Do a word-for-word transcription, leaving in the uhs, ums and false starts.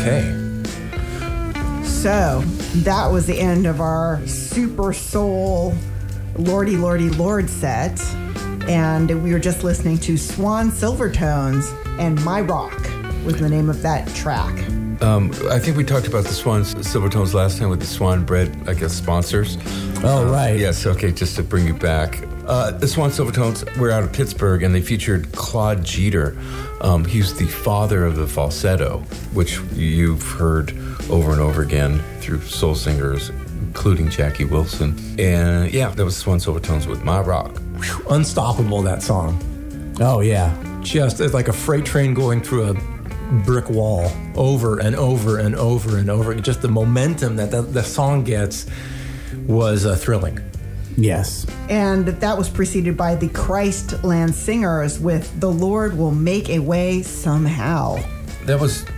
Okay. So that was the end of our Super Soul Lordy Lordy Lord set. And we were just listening to Swan Silvertones, and My Rock was the name of that track. Um, I think we talked about the Swan Silvertones last time with the Swan Bread, I guess, sponsors. Oh, uh, right. Yes, okay, just to bring you back. Uh, the Swan Silvertones were out of Pittsburgh, and they featured Claude Jeter. Um, he's the father of the falsetto, which you've heard over and over again through soul singers, including Jackie Wilson. And yeah, that was Swan Silvertones with My Rock. Whew, unstoppable, that song. Oh, yeah. Just it's like a freight train going through a brick wall over and over and over and over. Just the momentum that the, the song gets was uh, thrilling. Yes. And that was preceded by the Christland Singers with The Lord Will Make a Way Somehow. That was